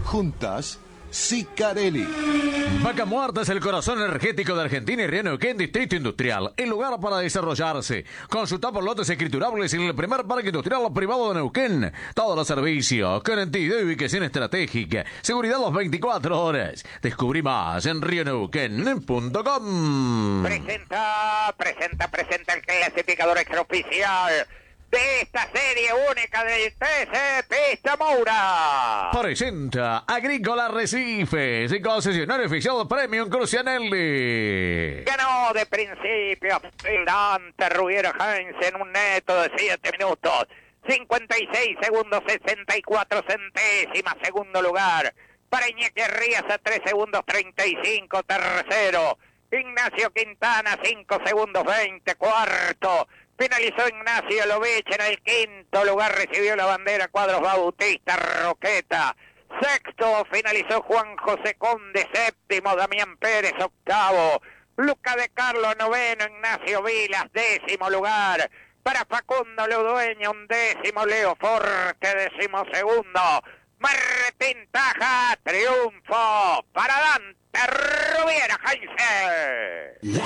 Juntas, Sicarelli. Vaca Muerta es el corazón energético de Argentina y Río Neuquén, Distrito Industrial, el lugar para desarrollarse. Consulta por lotes escriturables en el primer parque industrial privado de Neuquén. Todos los servicios, garantía y ubicación estratégica, seguridad las 24 horas. Descubrí más en rioneuquén.com. Presenta el clasificador extraoficial de esta serie única del TC Pista Moura. Presenta Agrícola Arrecifes y concesionario oficial Premium Crucianelli. Ganó de principio el Dante Rubiera Heinz en un neto de 7 minutos. 56 segundos 64 centésimas, segundo lugar. Para Iñaki Rías a 3 segundos 35, tercero. Ignacio Quintana 5 segundos 20, cuarto. Finalizó Ignacio Lovich en el quinto lugar, recibió la bandera Cuadros Bautista Roqueta. Sexto finalizó Juan José Conde, séptimo Damián Pérez, octavo. Luca de Carlos, noveno, Ignacio Vilas, décimo lugar. Para Facundo Ludueño, undécimo, Leo Forte, decimosegundo. Martín Taja, triunfo para Dante Rubiera Heinze.